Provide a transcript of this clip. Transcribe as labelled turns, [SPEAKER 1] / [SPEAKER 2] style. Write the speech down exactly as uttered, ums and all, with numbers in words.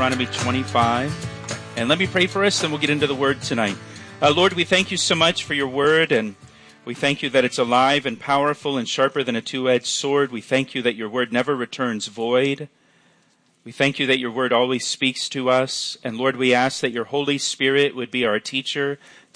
[SPEAKER 1] Deuteronomy twenty-five. And let me pray for us, and we'll get into the Word tonight. Uh, Lord, we thank you so much for your Word, and we thank you that it's alive and powerful and sharper than a two-edged sword. We thank you that your Word never returns void. We thank you that your Word always speaks to us. And Lord, we ask that your Holy Spirit would be our teacher